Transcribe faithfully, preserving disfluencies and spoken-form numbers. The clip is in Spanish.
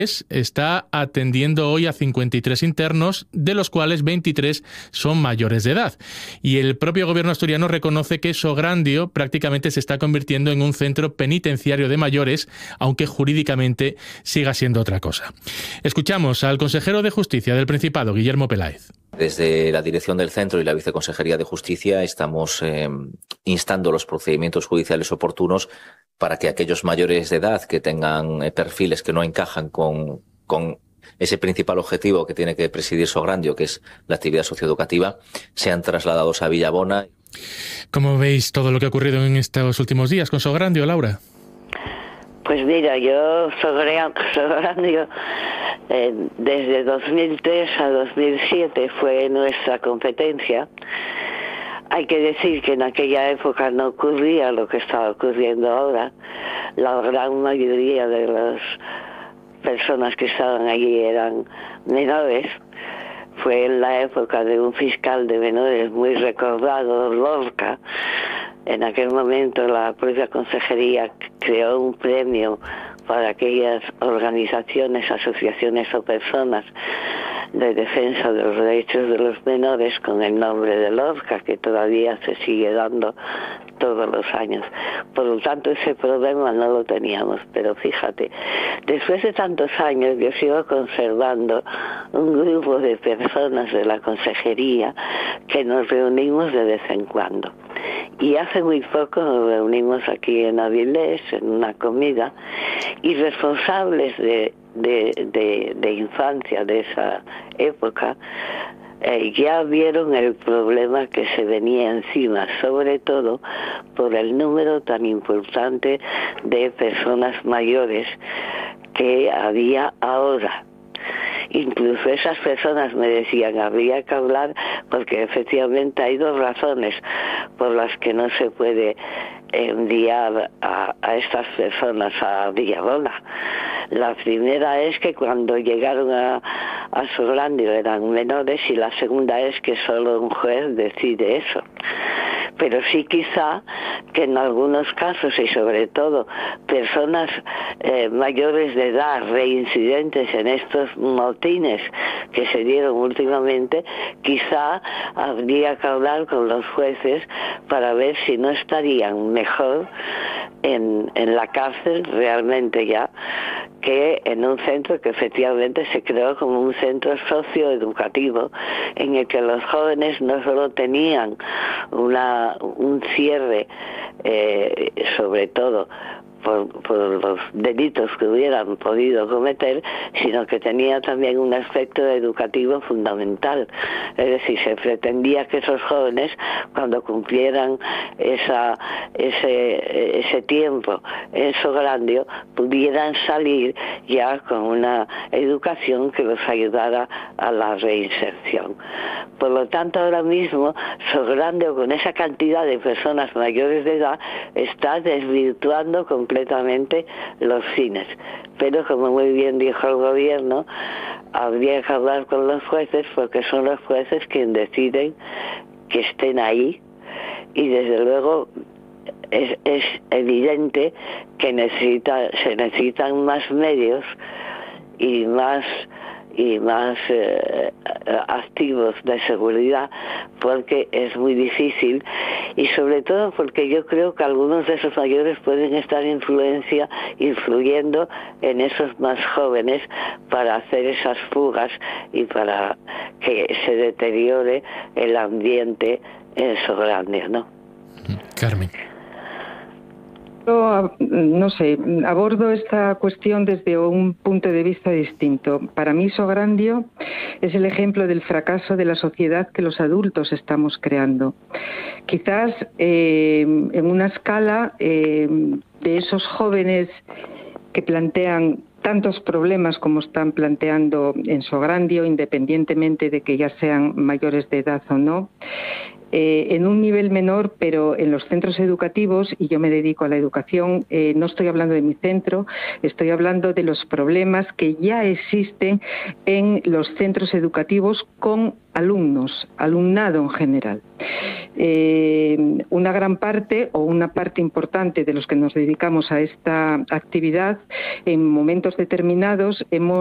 está atendiendo hoy a cincuenta y tres internos, de los cuales veintitrés son mayores de edad. Y el propio gobierno asturiano reconoce que Sograndio prácticamente se está convirtiendo en un centro penitenciario de mayores, aunque jurídicamente siga siendo otra cosa. Escuchamos al consejero de Justicia del Principado, Guillermo Peláez. Desde la dirección del centro y la Viceconsejería de Justicia estamos eh, instando los procedimientos judiciales oportunos para que aquellos mayores de edad que tengan eh, perfiles que no encajan con, con ese principal objetivo que tiene que presidir Sograndio, que es la actividad socioeducativa, sean trasladados a Villabona. ¿Cómo veis todo lo que ha ocurrido en estos últimos días con Sograndio, Laura? Pues mira, yo Sograndio eh, desde dos mil tres a dos mil siete fue nuestra competencia. Hay que decir que en aquella época no ocurría lo que está ocurriendo ahora. La gran mayoría de las personas que estaban allí eran menores. Fue en la época de un fiscal de menores muy recordado, Lorca. En aquel momento la propia consejería creó un premio para aquellas organizaciones, asociaciones o personas de defensa de los derechos de los menores con el nombre de Lorca, que todavía se sigue dando todos los años. Por lo tanto, ese problema no lo teníamos. Pero fíjate, después de tantos años yo sigo conservando un grupo de personas de la consejería que nos reunimos de vez en cuando. Y hace muy poco nos reunimos aquí en Avilés en una comida y responsables de, de, de, de infancia de esa época eh, ya vieron el problema que se venía encima, sobre todo por el número tan importante de personas mayores que había ahora. Incluso esas personas me decían, habría que hablar, porque efectivamente hay dos razones por las que no se puede enviar a, a estas personas a Villabona. La primera es que cuando llegaron a, a Sograndio eran menores, y la segunda es que solo un juez decide eso. Pero sí, quizá que en algunos casos, y sobre todo personas eh, mayores de edad, reincidentes en estos motines que se dieron últimamente, quizá habría que hablar con los jueces para ver si no estarían mejor en, en la cárcel realmente ya, que en un centro que efectivamente se creó como un centro socioeducativo, en el que los jóvenes no solo tenían una, un cierre, eh, sobre todo Por, por los delitos que hubieran podido cometer, sino que tenía también un aspecto educativo fundamental. Es decir, se pretendía que esos jóvenes, cuando cumplieran esa, ese, ese tiempo en Sograndio, pudieran salir ya con una educación que los ayudara a la reinserción. Por lo tanto, ahora mismo Sograndio, con esa cantidad de personas mayores de edad, está desvirtuando completamente completamente los fines. Pero, como muy bien dijo el gobierno, habría que hablar con los jueces, porque son los jueces quienes deciden que estén ahí, y desde luego es, es evidente que necesita, se necesitan más medios y más y más eh, activos de seguridad, porque es muy difícil, y sobre todo porque yo creo que algunos de esos mayores pueden estar influencia influyendo en esos más jóvenes para hacer esas fugas y para que se deteriore el ambiente en Sograndio, ¿no? Carmen. Yo, no sé, abordo esta cuestión desde un punto de vista distinto. Para mí, Sograndio es el ejemplo del fracaso de la sociedad que los adultos estamos creando. Quizás eh, en una escala eh, de esos jóvenes que plantean tantos problemas como están planteando en Sograndio, independientemente de que ya sean mayores de edad o no, Eh, en un nivel menor, pero en los centros educativos, y yo me dedico a la educación, eh, no estoy hablando de mi centro, estoy hablando de los problemas que ya existen en los centros educativos con alumnos, alumnado en general. Eh, una gran parte o una parte importante de los que nos dedicamos a esta actividad, en momentos determinados hemos